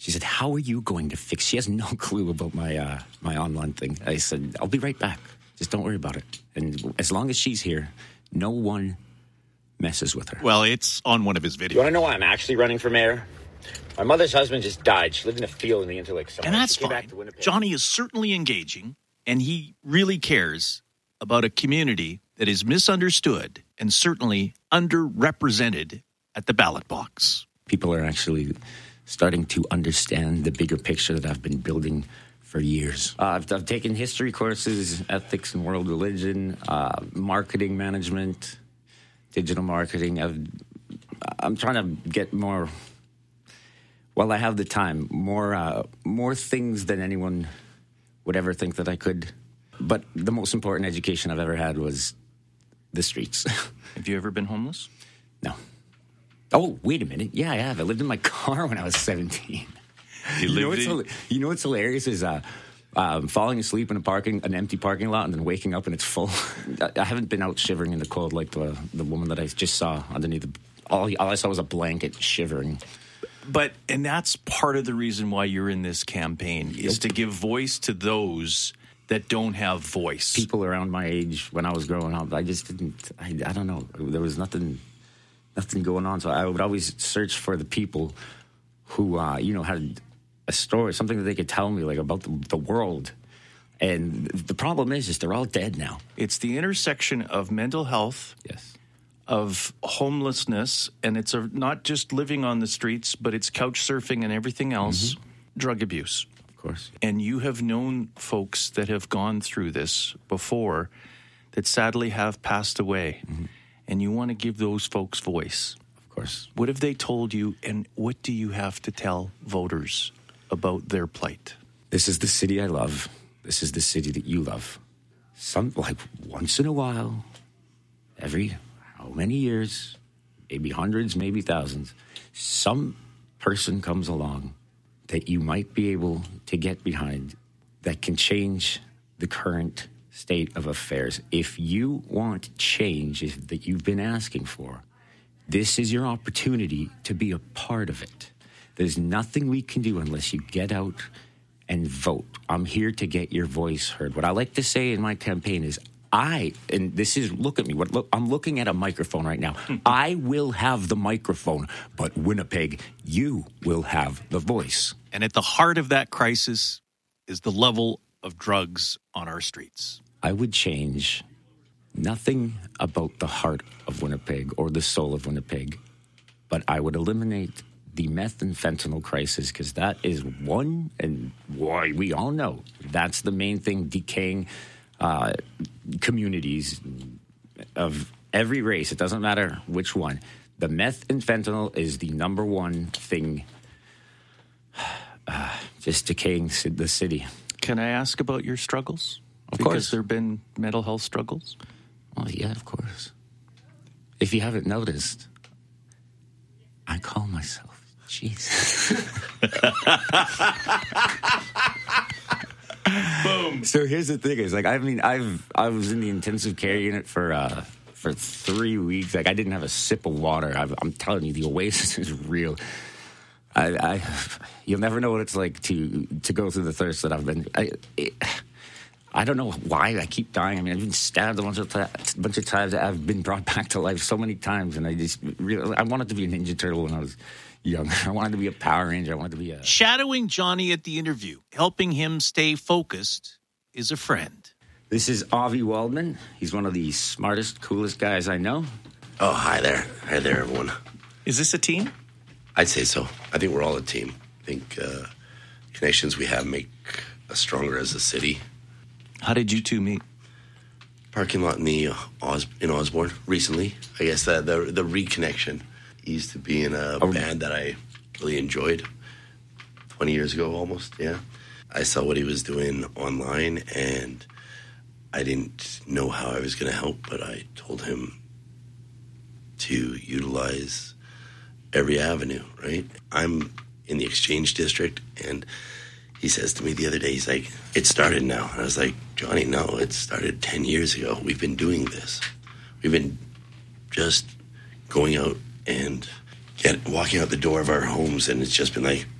She said, how are you going to fix? She has no clue about my my online thing. I said, I'll be right back. Just don't worry about it. And as long as she's here, no one messes with her. Well, it's on one of his videos. You want to know why I'm actually running for mayor? My mother's husband just died. She lived in a field in the Interlake somewhere. And that's fine. Johnny is certainly engaging, and he really cares about a community that is misunderstood and certainly underrepresented at the ballot box. People are actually starting to understand the bigger picture that I've been building for years. I've taken history courses, ethics and world religion, marketing management, digital marketing. I'm trying to get more, while I have the time, more things than anyone would ever think that I could. But the most important education I've ever had was the streets. Have you ever been homeless? No. Oh, wait a minute. Yeah, I have. I lived in my car when I was 17. You know what's hilarious is falling asleep in an empty parking lot and then waking up and it's full. I haven't been out shivering in the cold like the woman that I just saw underneath all I saw was a blanket shivering. And that's part of the reason why you're in this campaign is to give voice to those that don't have voice. People around my age when I was growing up, I just didn't, I don't know. There was nothing going on. So I would always search for the people who, had a story, something that they could tell me, like, about the world. And the problem is they're all dead now. It's the intersection of mental health, yes, of homelessness, and it's not just living on the streets, but it's couch surfing and everything else, drug abuse. Of course. And you have known folks that have gone through this before that sadly have passed away. Mm-hmm. And you want to give those folks voice. Of course. What have they told you, and what do you have to tell voters about their plight? This is the city I love. This is the city that you love. Once in a while, every how many years, maybe hundreds, maybe thousands, some person comes along that you might be able to get behind that can change the current state of affairs. If you want change that you've been asking for, this is your opportunity to be a part of it. There's nothing we can do unless you get out and vote. I'm here to get your voice heard. What I like to say in my campaign is look at me. I'm looking at a microphone right now. I will have the microphone, but Winnipeg, you will have the voice. And at the heart of that crisis is the level of drugs on our streets. I would change nothing about the heart of Winnipeg or the soul of Winnipeg, but I would eliminate the meth and fentanyl crisis, because that is one, and why we all know that's the main thing decaying communities of every race. It doesn't matter which one. The meth and fentanyl is the number one thing just decaying the city. Can I ask about your struggles? Of course. Because there have been mental health struggles? Well, yeah, of course. If you haven't noticed, I call myself Jesus. Boom. So here's the thing: I was in the intensive care unit for 3 weeks. I didn't have a sip of water. I'm telling you, the oasis is real. You'll never know what it's like to go through the thirst that I've been. I don't know why I keep dying. I mean, I've been stabbed a bunch of times. I've been brought back to life so many times, and I wanted to be a Ninja Turtle when I was young. I wanted to be a Power Ranger. I wanted to be a... Shadowing Johnny at the interview, helping him stay focused, is a friend. This is Avi Waldman. He's one of the smartest, coolest guys I know. Oh, hi there. Hi there, everyone. Is this a team? I'd say so. I think we're all a team. I think connections we have make us stronger as a city. How did you two meet? Parking lot in Osborne recently. I guess the reconnection. He used to be in a band that I really enjoyed 20 years ago almost, yeah. I saw what he was doing online, and I didn't know how I was going to help, but I told him to utilize every avenue, right? I'm in the Exchange District, and he says to me the other day, he's like, it started now. And I was like, Johnny, no, it started 10 years ago. We've been doing this. We've been just going out and walking out the door of our homes, and it's just been like,